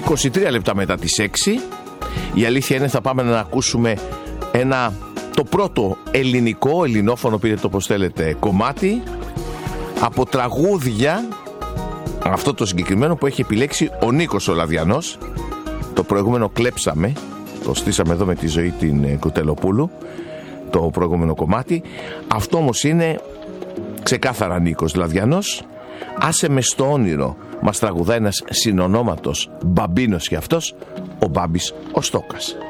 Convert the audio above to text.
23 λεπτά μετά τις 6. Η αλήθεια είναι θα πάμε να ακούσουμε το πρώτο ελληνικό, ελληνόφωνο, πείτε το πως θέλετε, κομμάτι από τραγούδια, αυτό το συγκεκριμένο που έχει επιλέξει ο Νίκος ο Λαδιανός. Το προηγούμενο κλέψαμε, το στήσαμε εδώ με τη Ζωή την Κουτελοπούλου, το προηγούμενο κομμάτι. Αυτό όμως είναι ξεκάθαρα Νίκος Λαδιανός. Άσε με στο όνειρο μας τραγουδάει ένας συνονόματος μπαμπίνος και αυτός, ο Μπάμπης ο Στόκας.